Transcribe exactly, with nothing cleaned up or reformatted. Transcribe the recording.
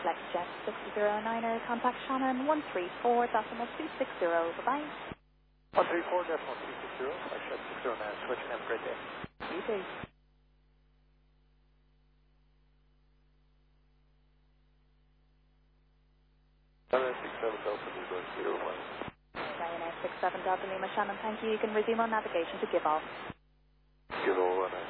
FlexJet six zero niner, contact Shannon one three four decimal two six zero. Bye-bye. one three four decimal two six zero, FlexJet six zero nine, switch and have a great day. You too. Ryanair six seven Delta Lima zero one. Ryanair six seven Delta Lima, Shannon, thank you. You can resume on navigation to give off. Give all one.